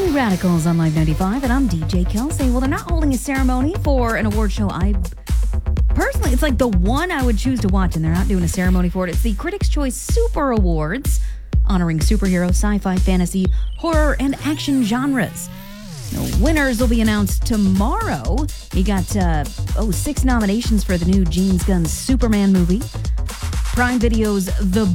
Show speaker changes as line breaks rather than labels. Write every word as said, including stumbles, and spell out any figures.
New Radicals on Live ninety-five, and I'm D J Kelsey. Well, they're not holding a ceremony for an award show. I personally, it's like the one I would choose to watch, and they're not doing a ceremony for it. It's the Critics' Choice Super Awards, honoring superhero, sci-fi, fantasy, horror, and action genres. The winners will be announced tomorrow. You got, uh, oh, six nominations for the new James Gunn Superman movie. Prime Video's The